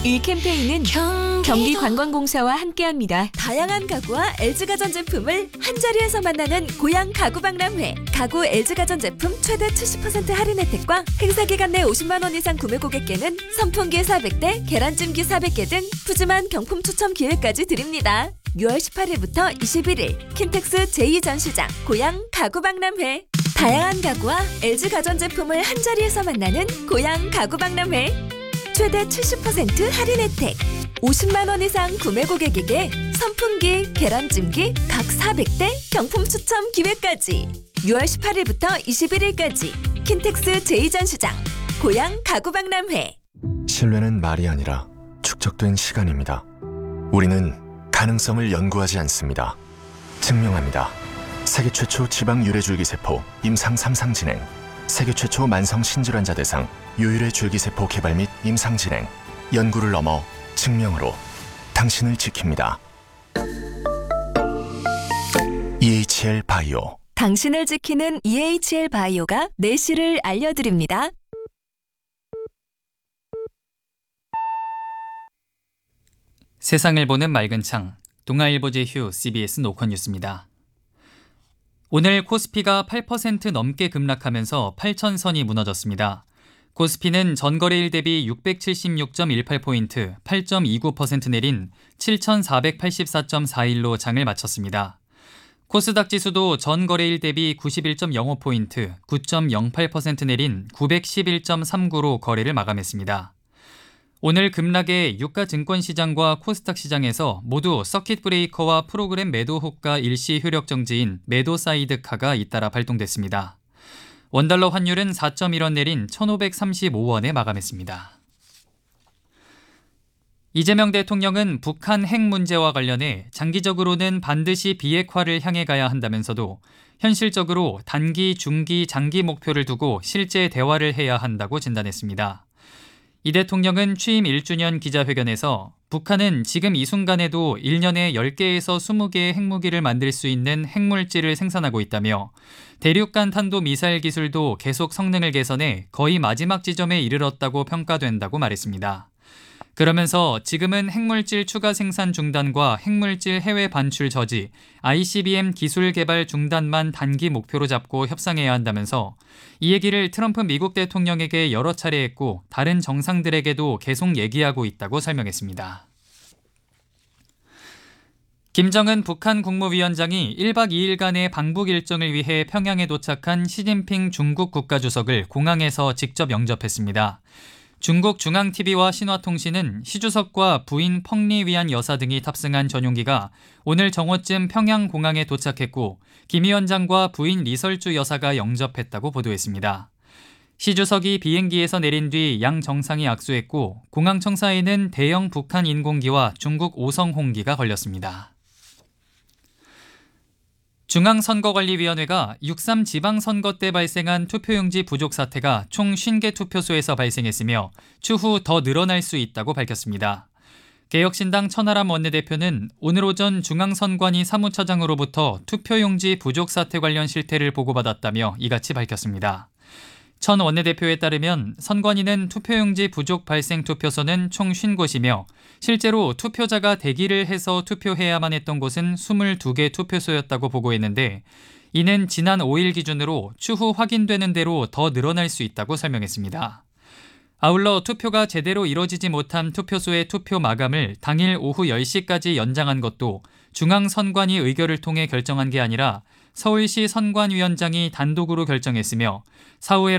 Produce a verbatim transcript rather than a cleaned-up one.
이 캠페인은 경기관광공사와 함께합니다. 다양한 가구와 엘지가전제품을 한자리에서 만나는 고양 가구박람회. 가구 엘지가전제품 최대 칠십 퍼센트 할인 혜택과 행사 기간 내 오십만 원 이상 구매 고객께는 선풍기 사백 대, 계란찜기 사백 개 등 푸짐한 경품 추첨 기회까지 드립니다. 유월 십팔일부터 이십일일 킨텍스 제이 전시장 고양 가구박람회. 다양한 가구와 엘지가전제품을 한자리에서 만나는 고양 가구박람회. 최대 칠십 퍼센트 할인 혜택. 오십만 원 이상 구매 고객에게 선풍기, 계란찜기 각 사백 대 경품 추첨 기회까지. 유월 십팔일부터 이십일일까지 킨텍스 제이 전시장 고양 가구박람회. 신뢰는 말이 아니라 축적된 시간입니다. 우리는 가능성을 연구하지 않습니다. 증명합니다. 세계 최초 지방 유래줄기세포 임상 삼 상 진행, 세계 최초 만성 신질환자 대상 유일의 줄기세포 개발 및 임상 진행, 연구를 넘어 증명으로 당신을 지킵니다. 이에이치엘 바이오. 당신을 지키는 이에이치엘 바이오가 내실을 알려드립니다. 세상을 보는 맑은 창, 동아일보 제휴 씨비에스 노컷 뉴스입니다. 오늘 코스피가 팔 퍼센트 넘게 급락하면서 팔천 선이 무너졌습니다. 코스피는 전거래일 대비 육백칠십육 점 일팔 포인트, 팔 점 이구 퍼센트 내린 칠천사백팔십사 점 사일로 장을 마쳤습니다. 코스닥 지수도 전거래일 대비 구십일 점 영오 포인트, 구 점 영팔 퍼센트 내린 구백십일 점 삼구로 거래를 마감했습니다. 오늘 급락에 유가 증권시장과 코스닥 시장에서 모두 서킷 브레이커와 프로그램 매도 호가 일시 효력 정지인 매도 사이드 카가 잇따라 발동됐습니다. 원달러 환율은 사 점 일 원 내린 천오백삼십오 원에 마감했습니다. 이재명 대통령은 북한 핵 문제와 관련해 장기적으로는 반드시 비핵화를 향해 가야 한다면서도 현실적으로 단기, 중기, 장기 목표를 두고 실제 대화를 해야 한다고 진단했습니다. 이 대통령은 취임 일 주년 기자회견에서 북한은 지금 이 순간에도 일 년에 열 개에서 스무 개의 핵무기를 만들 수 있는 핵물질을 생산하고 있다며 대륙간 탄도미사일 기술도 계속 성능을 개선해 거의 마지막 지점에 이르렀다고 평가된다고 말했습니다. 그러면서 지금은 핵물질 추가 생산 중단과 핵물질 해외 반출 저지, 아이씨비엠 기술 개발 중단만 단기 목표로 잡고 협상해야 한다면서 이 얘기를 트럼프 미국 대통령에게 여러 차례 했고 다른 정상들에게도 계속 얘기하고 있다고 설명했습니다. 김정은 북한 국무위원장이 일 박 이 일간의 방북 일정을 위해 평양에 도착한 시진핑 중국 국가주석을 공항에서 직접 영접했습니다. 중국 중앙티비와 신화통신은 시 주석과 부인 펑리 위안 여사 등이 탑승한 전용기가 오늘 정오쯤 평양 공항에 도착했고 김 위원장과 부인 리설주 여사가 영접했다고 보도했습니다. 시 주석이 비행기에서 내린 뒤 양 정상이 악수했고 공항 청사에는 대형 북한 인공기와 중국 오성 홍기가 걸렸습니다. 중앙선거관리위원회가 육삼 지방선거 때 발생한 투표용지 부족 사태가 총 오십 개 투표소에서 발생했으며 추후 더 늘어날 수 있다고 밝혔습니다. 개혁신당 천하람 원내대표는 오늘 오전 중앙선관위 사무처장으로부터 투표용지 부족 사태 관련 실태를 보고받았다며 이같이 밝혔습니다. 천 원내대표에 따르면 선관위는 투표용지 부족 발생 투표소는 총 오십 곳이며 실제로 투표자가 대기를 해서 투표해야만 했던 곳은 이십이 개 투표소였다고 보고했는데 이는 지난 오 일 기준으로 추후 확인되는 대로 더 늘어날 수 있다고 설명했습니다. 아울러 투표가 제대로 이뤄지지 못한 투표소의 투표 마감을 당일 오후 열 시까지 연장한 것도 중앙선관위 의결을 통해 결정한 게 아니라 서울시 선관위원장이 단독으로 결정했으며 사후에